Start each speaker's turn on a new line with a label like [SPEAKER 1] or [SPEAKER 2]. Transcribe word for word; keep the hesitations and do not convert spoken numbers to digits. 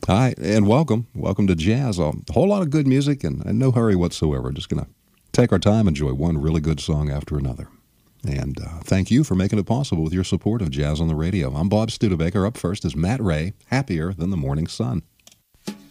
[SPEAKER 1] Hi, and welcome. Welcome to Jazz. A whole lot of good music and, and no hurry whatsoever. Just going to take our time, enjoy one really good song after another. And uh, thank you for making it possible with your support of Jazz on the Radio. I'm Bob Studebaker. Up first is Matt Ray, Happier Than the Morning Sun.